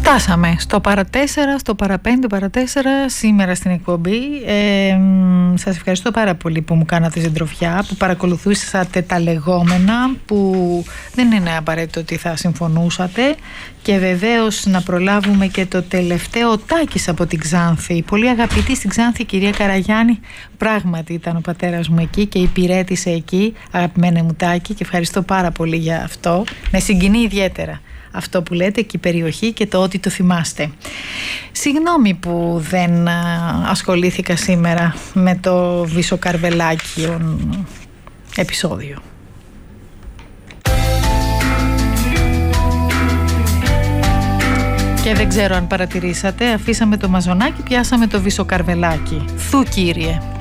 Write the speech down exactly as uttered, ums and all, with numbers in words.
Φτάσαμε στο παρατέσσερα, στο παραπέντε, παρατέσσερα σήμερα στην εκπομπή. Ε, σας ευχαριστώ πάρα πολύ που μου κάνατε συντροφιά, που παρακολουθούσατε τα λεγόμενα, που δεν είναι απαραίτητο ότι θα συμφωνούσατε, και βεβαίως να προλάβουμε και το τελευταίο Τάκης από την Ξάνθη. Πολύ αγαπητή στην Ξάνθη κυρία Καραγιάννη, πράγματι ήταν ο πατέρας μου εκεί και υπηρέτησε εκεί, αγαπημένε μου Τάκη, και ευχαριστώ πάρα πολύ για αυτό. Με συγκινεί ιδιαίτερα αυτό που λέτε και η περιοχή και το ότι το θυμάστε. Συγγνώμη που δεν ασχολήθηκα σήμερα με το Βυσοκαρβελάκιο επεισόδιο. Και δεν ξέρω αν παρατηρήσατε, αφήσαμε το μαζονάκι, πιάσαμε το Βυσοκαρβελάκι. Θου κύριε.